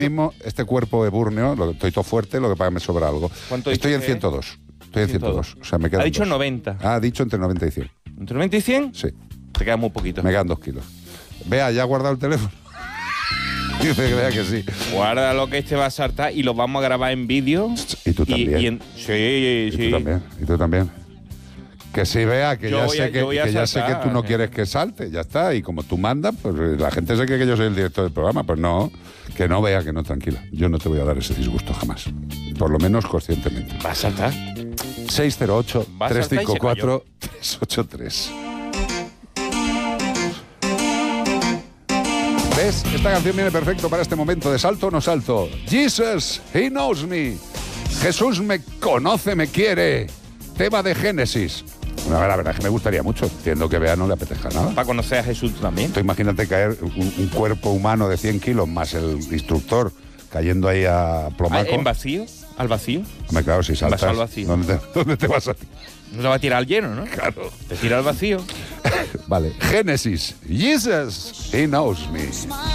mismo este cuerpo ebúrneo, estoy todo fuerte, lo que pasa es que me sobra algo. Estoy en 102. Estoy en 102. O sea, me quedan Ha dicho 2. 90. Ha dicho entre 90 y 100. ¿Entre 90 y 100? Sí. Te queda muy poquito. Me quedan 2 kilos. Vea, ¿ya ha guardado el teléfono? Dice que vea que sí. Guarda lo que este va a saltar y lo vamos a grabar en vídeo. Y tú también. Sí. Y tú también. Que sí, vea, que ya sé que tú no quieres que salte, ya está. Y como tú mandas, pues la gente se cree que yo soy el director del programa. Pues no, que no, vea, que no, tranquila. Yo no te voy a dar ese disgusto jamás. Por lo menos conscientemente. ¿Va a saltar? 608-354-383. ¿Ves? Esta canción viene perfecto para este momento de salto o no salto. Jesus, He knows me. Jesús me conoce, me quiere. Tema de Génesis. Bueno, la verdad es que me gustaría mucho. Entiendo que Bea no le apetezca nada. Para conocer a Jesús también. Tú imagínate caer un cuerpo humano de 100 kilos más el instructor cayendo ahí a plomaco. ¿En vacío? ¿Al vacío? Hombre, claro, si saltas, al vacío. ¿Dónde te vas a ti? No te va a tirar al lleno, ¿no? Claro. Te tira al vacío. Vale. Génesis. Jesus, He knows me.